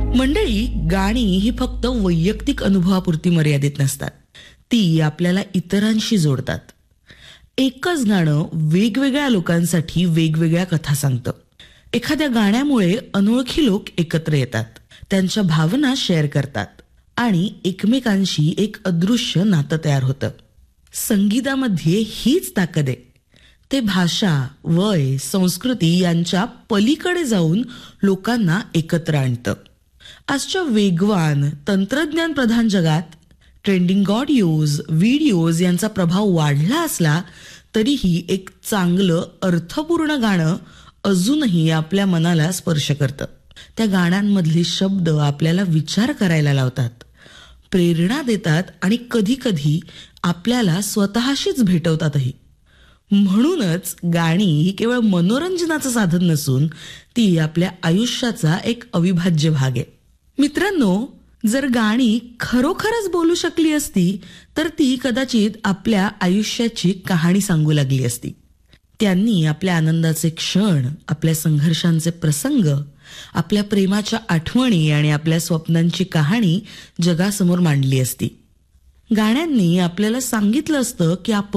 मंडळी, गाणी ही फक्त वैयक्तिक अनुभवापुरती मर्यादित नसतात. ती आपल्याला इतरांशी जोडतात. एकच गाणं वेगवेगळ्या लोकांसाठी वेगवेगळ्या कथा सांगतं. एखाद्या गाण्यामुळे अनोळखी लोक एकत्र येतात, त्यांच्या भावना शेअर करतात आणि एकमेकांशी एक अदृश्य नातं तयार होतं. संगीतामध्ये हीच ताकद आहे. ते भाषा, वय, संस्कृती यांच्या पलीकडे जाऊन लोकांना एकत्र आणतं. आजच्या वेगवान तंत्रज्ञान प्रधान जगात ट्रेंडिंग ऑडिओज, व्हिडिओज यांचा प्रभाव वाढला असला तरीही एक चांगलं अर्थपूर्ण गाणं अजूनही आपल्या मनाला स्पर्श करतं. त्या गाण्यांमधले शब्द आपल्याला विचार करायला लावतात, प्रेरणा देतात आणि कधी कधी आपल्याला स्वतःशीच भेटवतातही. म्हणूनच गाणी ही केवळ मनोरंजनाचं साधन नसून ती आपल्या आयुष्याचा एक अविभाज्य भाग आहे. मित्रांनो, जर गाणी खरोखरच बोलू शकली असती तर ती कदाचित आपल्या आयुष्याची कहाणी सांगू लागली असती. त्यांनी आपल्या आनंदाचे क्षण, आपल्या संघर्षांचे प्रसंग, आपल्या प्रेमाच्या आठवणी आणि आपल्या स्वप्नांची कहाणी जगासमोर मांडली असती. गाण्यांनी आपल्याला सांगितलं असतं की आपण